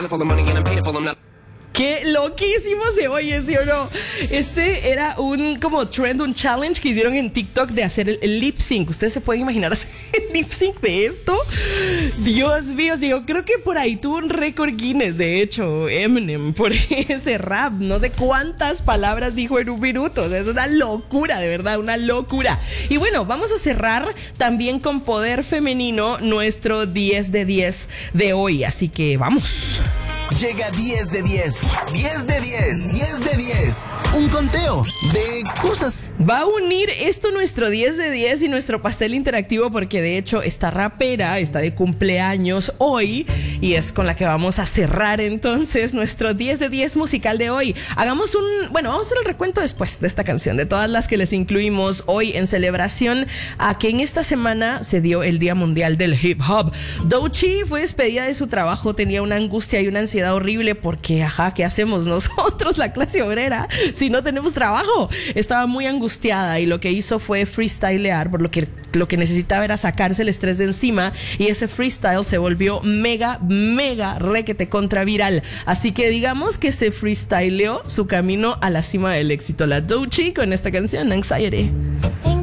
for the money and I'm paid for them now. ¡Qué loquísimo se oye, sí o no! Este era un como trend, un challenge que hicieron en TikTok de hacer el lip sync. ¿Ustedes se pueden imaginar hacer el lip sync de esto? Dios mío, sí, yo creo que por ahí tuvo un récord Guinness, de hecho, Eminem, por ese rap. No sé cuántas palabras dijo en un minuto. O sea, es una locura, de verdad, una locura. Y bueno, vamos a cerrar también con poder femenino nuestro 10 de 10 de hoy. Así que vamos. Llega 10 de 10, 10 de 10, 10 de 10. Un conteo de cosas. Va a unir esto nuestro 10 de 10 y nuestro pastel interactivo, porque de hecho esta rapera está de cumpleaños hoy y es con la que vamos a cerrar entonces nuestro 10 de 10 musical de hoy. Vamos a hacer el recuento después de esta canción, de todas las que les incluimos hoy en celebración a que en esta semana se dio el Día Mundial del Hip Hop. Doechii fue despedida de su trabajo, tenía una angustia y una ansiedad horrible porque, ¿qué hacemos nosotros, la clase obrera, si no tenemos trabajo? Estaba muy angustiada y lo que hizo fue freestylear, por lo que necesitaba era sacarse el estrés de encima, y ese freestyle se volvió mega requete contra viral. Así que digamos que se freestyleó su camino a la cima del éxito. La Doechii con esta canción, Anxiety.